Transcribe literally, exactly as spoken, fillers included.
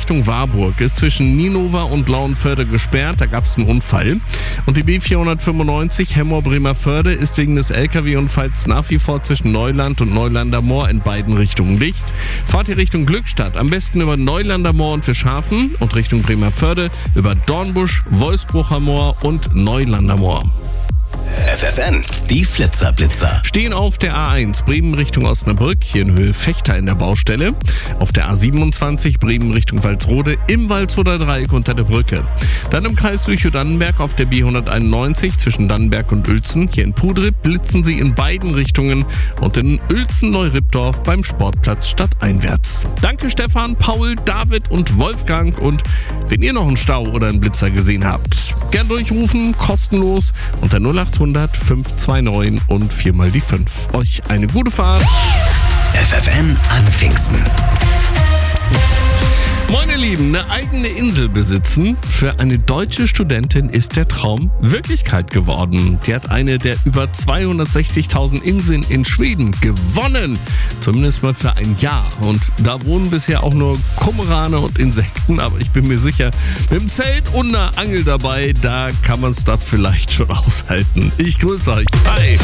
Richtung Warburg ist zwischen Ninova und Lauenförde gesperrt, da gab es einen Unfall. Und die B vierhundertfünfundneunzig Hemmoor-Bremerförde ist wegen des L K W-Unfalls nach wie vor zwischen Neuland und Neulander Moor in beiden Richtungen dicht. Fahrt ihr Richtung Glückstadt, am besten über Neulander Moor und Fischhafen und Richtung Bremerförde über Dornbusch, Wolfsbrucher Moor und Neulander Moor. F F N, die Flitzer-Blitzer. Stehen auf der A eins Bremen Richtung Osnabrück, hier in Höhe Fechter in der Baustelle. Auf der A siebenundzwanzig Bremen Richtung Walsrode im Walsroder Dreieck unter der Brücke. Dann im Kreis Lüchow-Dannenberg auf der B hunderteinundneunzig zwischen Dannenberg und Uelzen. Hier in Pudrip blitzen sie in beiden Richtungen und in Uelzen-Neuripdorf beim Sportplatz stadteinwärts. Danke Stefan, Paul, David und Wolfgang, und wenn ihr noch einen Stau oder einen Blitzer gesehen habt, gern durchrufen, kostenlos unter null achthundert fünf zwei neun und viermal die fünf. Euch eine gute Fahrt. F F N an Pfingsten. Moin ihr Lieben, eine eigene Insel besitzen. Für eine deutsche Studentin ist der Traum Wirklichkeit geworden. Die hat eine der über zweihundertsechzigtausend Inseln in Schweden gewonnen. Zumindest mal für ein Jahr. Und da wohnen bisher auch nur Kormorane und Insekten. Aber ich bin mir sicher, mit dem Zelt und einer Angel dabei, da kann man es da vielleicht schon aushalten. Ich grüße euch. Hi.